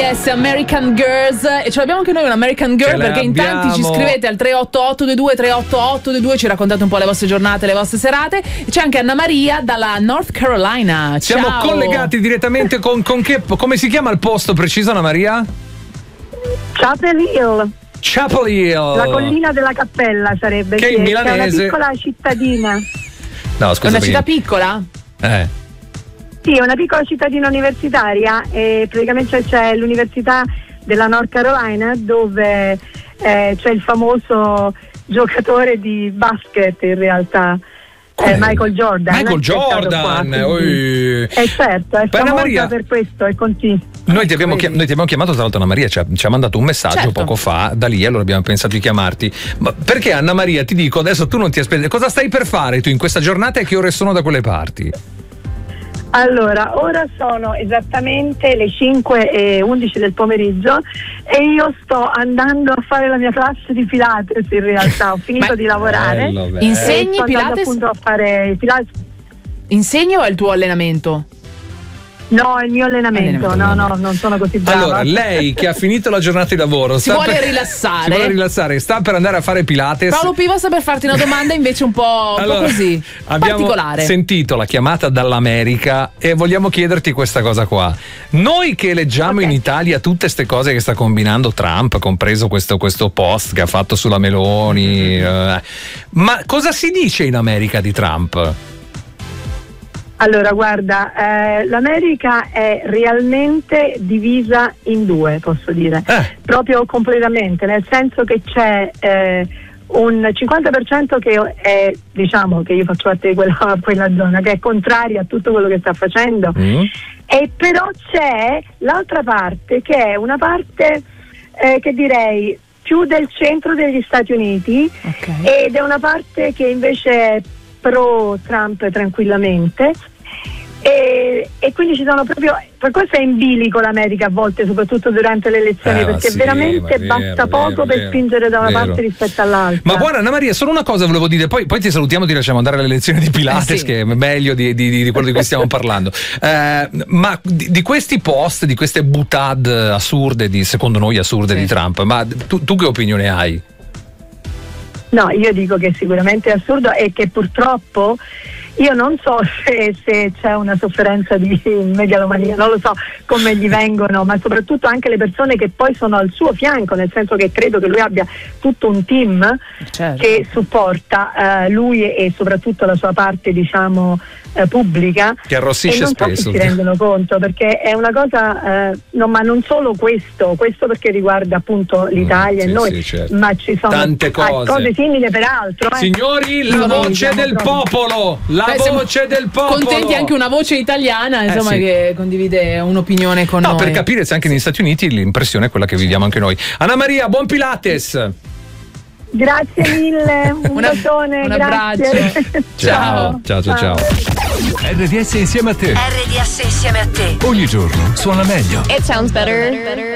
RDS American Girls, e ce l'abbiamo anche noi un American Girl, perché in tanti ci scrivete al 38822 ci raccontate un po' le vostre giornate, le vostre serate. C'è anche Anna Maria dalla North Carolina. Siamo Ciao. collegati direttamente con che, come si chiama il posto preciso, Anna Maria? Chapel Hill. Chapel Hill, la collina della cappella sarebbe, che in milanese è una piccola cittadina. No, scusa, è una città piccola? Sì, è una piccola cittadina universitaria e praticamente c'è l'università della North Carolina dove c'è il famoso giocatore di basket in realtà. Michael Jordan. Certo, è famosa Maria, per questo e continua. Noi ti abbiamo chiamato, tra l'altro Anna Maria ci ha mandato un messaggio poco fa, da lì allora abbiamo pensato di chiamarti. Ma perché, Anna Maria, ti dico, adesso tu non ti aspetti, cosa stai per fare tu in questa giornata e che ore sono da quelle parti? Allora, ora sono esattamente le 5:11 del pomeriggio e io sto andando a fare la mia classe di Pilates in realtà, ho finito di lavorare. Bello. Insegni sto Pilates? Appunto a fare Pilates. Insegni o è il tuo allenamento? No, è il mio allenamento. No, non sono così brava. Allora, lei che ha finito la giornata di lavoro si vuole rilassare, sta per andare a fare Pilates. Paolo Piva sta per farti una domanda invece un po' così abbiamo particolare. Sentito la chiamata dall'America e vogliamo chiederti questa cosa qua. Noi che leggiamo in Italia tutte queste cose che sta combinando Trump, compreso questo post che ha fatto sulla Meloni, ma cosa si dice in America di Trump? Allora, guarda, l'America è realmente divisa in due, posso dire, proprio completamente, nel senso che c'è un 50% che è, diciamo, che io faccio parte di quella zona, che è contraria a tutto quello che sta facendo, e però c'è l'altra parte che è una parte che direi più del centro degli Stati Uniti, ed è una parte che invece è pro Trump tranquillamente. E quindi ci sono proprio, per questo è in bilico l'America a volte, soprattutto durante le elezioni, perché veramente basta poco per spingere da una parte rispetto all'altra. Ma guarda, Anna Maria, solo una cosa volevo dire, poi ti salutiamo, ti lasciamo andare alle lezioni di Pilates, che è meglio di quello di cui stiamo parlando. Ma di questi post, di queste butad assurde, secondo noi assurde di Trump, ma tu che opinione hai? No, io dico che sicuramente è assurdo e che purtroppo io non so se c'è una sofferenza di megalomania, non lo so come gli vengono, ma soprattutto anche le persone che poi sono al suo fianco, nel senso che credo che lui abbia tutto un team che supporta lui e soprattutto la sua parte, diciamo, pubblica, che arrossisce e non so spesso. Se si rendono conto, perché è una cosa ma non solo questo perché riguarda appunto l'Italia e noi, certo. Ma ci sono tante cose simili peraltro. Signori, la voce del popolo, la voce del popolo. Contenti anche una voce italiana, insomma, che condivide un'opinione con noi. No, per capire se anche negli Stati Uniti l'impressione è quella che viviamo anche noi. Anna Maria, buon Pilates. Grazie mille, un bacione, un abbraccio. Ciao. RDS insieme a te. RDS insieme a te. Ogni giorno suona meglio. It sounds better.